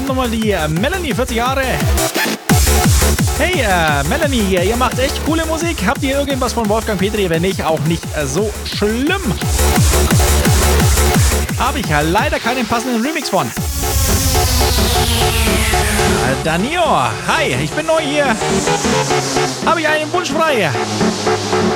nochmal die Melanie, 40 Jahre. Hey, Melanie hier, ihr macht echt coole Musik. Habt ihr irgendwas von Wolfgang Petri? Wenn nicht, auch nicht so schlimm. Habe ich ja leider keinen passenden Remix von. Danio, hi, ich bin neu hier. Habe ich einen Wunsch frei?